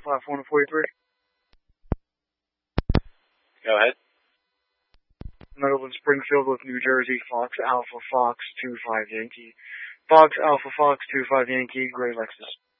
platform 43. Go ahead. Netherlands Springfield with New Jersey, Fox Alpha Fox 25 Yankee. Fox Alpha Fox 25 Yankee, Gray Lexus.